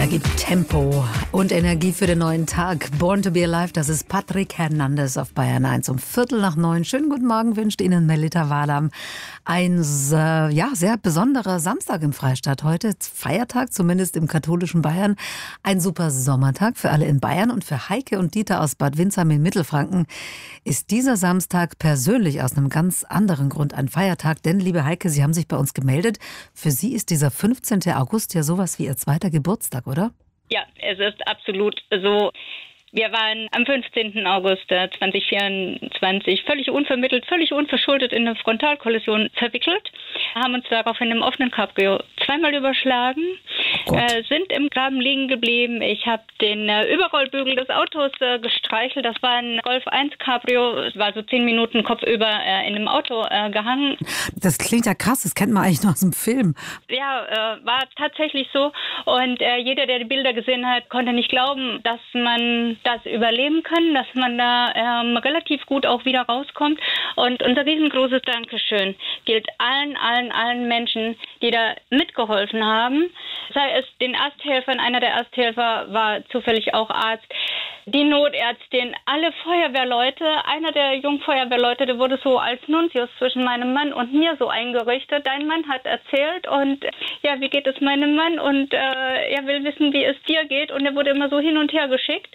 gibt Tempo und Energie für den neuen Tag. Born to be Alive, das ist Patrick Hernandez auf Bayern 1 um 8:45. Schönen guten Morgen wünscht Ihnen Melita Wadam. Ein sehr besonderer Samstag im Freistaat. Heute Feiertag, zumindest im katholischen Bayern. Ein super Sommertag für alle in Bayern und für Heike und Dieter aus Bad Windsheim in Mittelfranken ist dieser Samstag persönlich aus einem ganz anderen Grund ein Feiertag. Denn, liebe Heike, Sie haben sich bei uns gemeldet. Für Sie ist dieser 15. August ja sowas wie Ihr zweiter Geburtstag, oder? Ja, es ist absolut so. Wir waren am 15. August 2024 völlig unvermittelt, völlig unverschuldet in eine Frontalkollision verwickelt, haben uns daraufhin im offenen Cabrio zweimal überschlagen, sind im Graben liegen geblieben. Ich habe den Überrollbügel des Autos gestreichelt. Das war ein Golf 1 Cabrio, es war so 10 Minuten kopfüber in einem Auto gehangen. Das klingt ja krass, das kennt man eigentlich nur aus dem Film. Ja, war tatsächlich so. Und jeder, der die Bilder gesehen hat, konnte nicht glauben, dass man das überleben kann, dass man da relativ gut auch wieder rauskommt. Und unser riesengroßes Dankeschön gilt allen Menschen, die da mitgeholfen haben. Sei es den Ersthelfern, einer der Ersthelfer war zufällig auch Arzt, die Notärztin, alle Feuerwehrleute. Einer der Jungfeuerwehrleute, der wurde so als Nuntius zwischen meinem Mann und mir so eingerichtet. Dein Mann hat erzählt und ja, wie geht es meinem Mann? Und er will wissen, wie es dir geht. Und er wurde immer so hin und her geschickt.